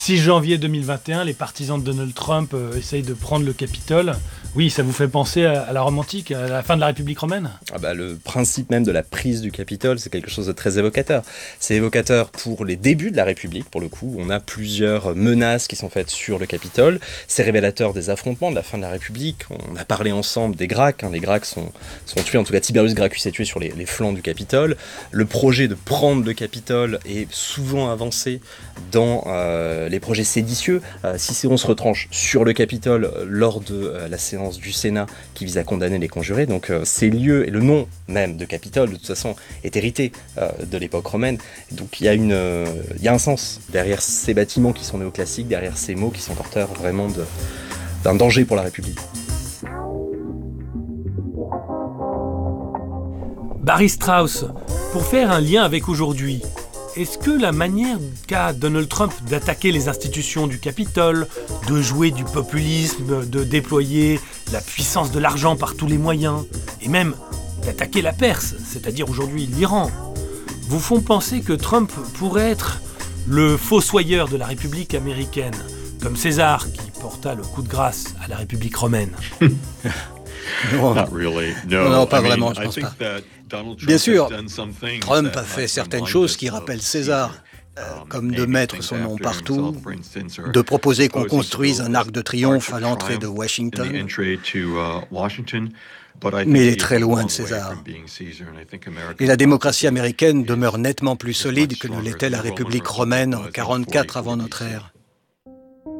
6 janvier 2021, les partisans de Donald Trump essayent de prendre le Capitole. Oui, ça vous fait penser à la Rome antique, à la fin de la République romaine ? Le principe même de la prise du Capitole, c'est quelque chose de très évocateur. C'est évocateur pour les débuts de la République, pour le coup. On a plusieurs menaces qui sont faites sur le Capitole. C'est révélateur des affrontements de la fin de la République. On a parlé ensemble des Gracques. Les Gracques sont tués, en tout cas Tiberius Gracchus est tué sur les flancs du Capitole. Le projet de prendre le Capitole est souvent avancé dans les projets séditieux. Cicéron se retranche sur le Capitole lors de la séance du Sénat qui vise à condamner les conjurés. Donc ces lieux et le nom même de Capitole, de toute façon, est hérité de l'époque romaine. Donc il y a un sens derrière ces bâtiments qui sont néoclassiques, derrière ces mots qui sont porteurs vraiment d'un danger pour la République. Barry Strauss, pour faire un lien avec aujourd'hui, est-ce que la manière qu'a Donald Trump d'attaquer les institutions du Capitole, de jouer du populisme, de déployer la puissance de l'argent par tous les moyens, et même d'attaquer la Perse, c'est-à-dire aujourd'hui l'Iran, vous font penser que Trump pourrait être le fossoyeur de la République américaine, comme César qui porta le coup de grâce à la République romaine ? Non, pas vraiment, je pense pas. Bien sûr, Trump a fait certaines choses qui rappellent César, comme de mettre son nom partout, de proposer qu'on construise un arc de triomphe à l'entrée de Washington. Mais il est très loin de César. Et la démocratie américaine demeure nettement plus solide que ne l'était la République romaine en 44 avant notre ère.